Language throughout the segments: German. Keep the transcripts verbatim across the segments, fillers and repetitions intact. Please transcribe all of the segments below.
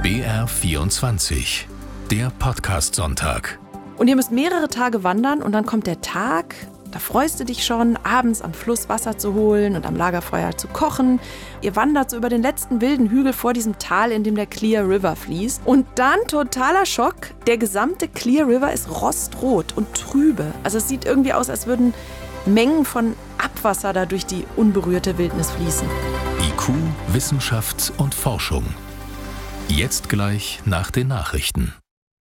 B R vierundzwanzig, der Podcast-Sonntag. Und ihr müsst mehrere Tage wandern und dann kommt der Tag, da freust du dich schon, abends am Fluss Wasser zu holen und am Lagerfeuer zu kochen. Ihr wandert so über den letzten wilden Hügel vor diesem Tal, in dem der Clear River fließt. Und dann totaler Schock, der gesamte Clear River ist rostrot und trübe. Also es sieht irgendwie aus, als würden Mengen von Abwasser da durch die unberührte Wildnis fließen. I Q, Wissenschaft und Forschung. Jetzt gleich nach den Nachrichten.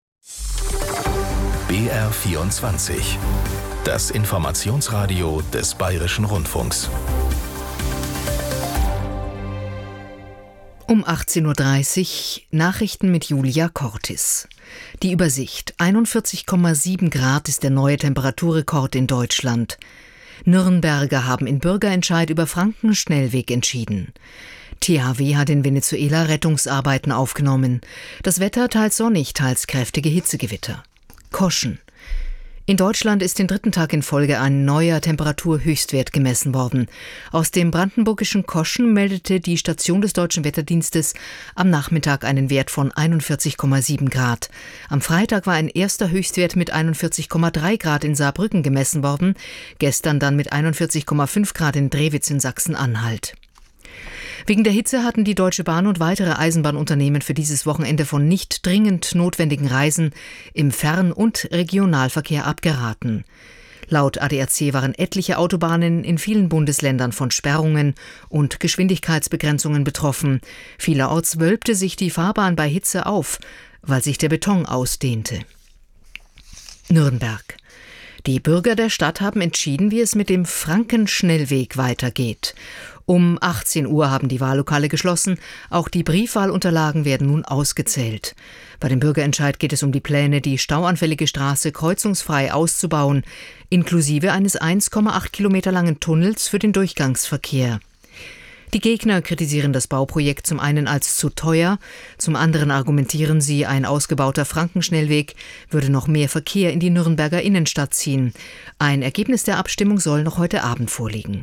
B R vierundzwanzig, das Informationsradio des Bayerischen Rundfunks. Um achtzehn Uhr dreißig Nachrichten mit Julia Cortis. Die Übersicht: einundvierzig Komma sieben Grad ist der neue Temperaturrekord in Deutschland. Nürnberger haben in Bürgerentscheid über Frankenschnellweg entschieden. T H W hat in Venezuela Rettungsarbeiten aufgenommen. Das Wetter teils sonnig, teils kräftige Hitzegewitter. Koschen. In Deutschland ist den dritten Tag in Folge ein neuer Temperaturhöchstwert gemessen worden. Aus dem brandenburgischen Koschen meldete die Station des Deutschen Wetterdienstes am Nachmittag einen Wert von einundvierzig Komma sieben Grad. Am Freitag war ein erster Höchstwert mit einundvierzig Komma drei Grad in Saarbrücken gemessen worden, gestern dann mit einundvierzig Komma fünf Grad in Drewitz in Sachsen-Anhalt. Wegen der Hitze hatten die Deutsche Bahn und weitere Eisenbahnunternehmen für dieses Wochenende von nicht dringend notwendigen Reisen im Fern- und Regionalverkehr abgeraten. Laut A D A C waren etliche Autobahnen in vielen Bundesländern von Sperrungen und Geschwindigkeitsbegrenzungen betroffen. Vielerorts wölbte sich die Fahrbahn bei Hitze auf, weil sich der Beton ausdehnte. Nürnberg. Die Bürger der Stadt haben entschieden, wie es mit dem Frankenschnellweg weitergeht. Um achtzehn Uhr haben die Wahllokale geschlossen. Auch die Briefwahlunterlagen werden nun ausgezählt. Bei dem Bürgerentscheid geht es um die Pläne, die stauanfällige Straße kreuzungsfrei auszubauen, inklusive eines eins Komma acht Kilometer langen Tunnels für den Durchgangsverkehr. Die Gegner kritisieren das Bauprojekt zum einen als zu teuer, zum anderen argumentieren sie, ein ausgebauter Frankenschnellweg würde noch mehr Verkehr in die Nürnberger Innenstadt ziehen. Ein Ergebnis der Abstimmung soll noch heute Abend vorliegen.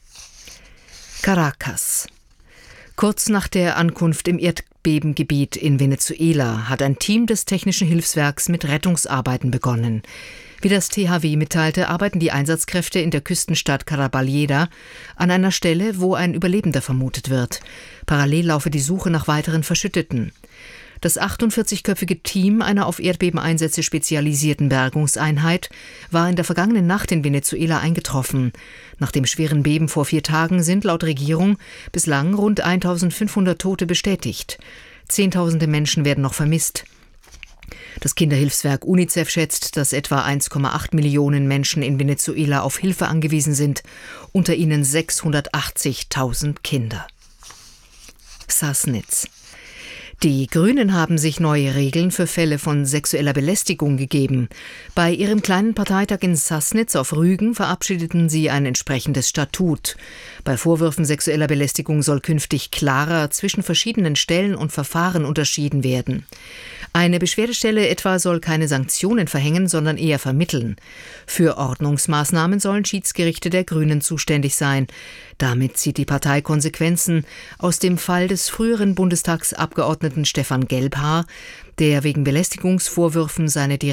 Caracas. Kurz nach der Ankunft im Erdbebengebiet in Venezuela hat ein Team des Technischen Hilfswerks mit Rettungsarbeiten begonnen. Wie das T H W mitteilte, arbeiten die Einsatzkräfte in der Küstenstadt Caraballeda an einer Stelle, wo ein Überlebender vermutet wird. Parallel laufe die Suche nach weiteren Verschütteten. Das achtundvierzigköpfige Team einer auf Erdbebeneinsätze spezialisierten Bergungseinheit war in der vergangenen Nacht in Venezuela eingetroffen. Nach dem schweren Beben vor vier Tagen sind laut Regierung bislang rund eintausendfünfhundert Tote bestätigt. Zehntausende Menschen werden noch vermisst. Das Kinderhilfswerk UNICEF schätzt, dass etwa eins Komma acht Millionen Menschen in Venezuela auf Hilfe angewiesen sind, unter ihnen sechshundertachtzigtausend Kinder. Sassnitz. Die Grünen haben sich neue Regeln für Fälle von sexueller Belästigung gegeben. Bei ihrem kleinen Parteitag in Sassnitz auf Rügen verabschiedeten sie ein entsprechendes Statut. Bei Vorwürfen sexueller Belästigung soll künftig klarer zwischen verschiedenen Stellen und Verfahren unterschieden werden. Eine Beschwerdestelle etwa soll keine Sanktionen verhängen, sondern eher vermitteln. Für Ordnungsmaßnahmen sollen Schiedsgerichte der Grünen zuständig sein. Damit zieht die Partei Konsequenzen aus dem Fall des früheren Bundestagsabgeordneten Stefan Gelbhaar, der wegen Belästigungsvorwürfen seine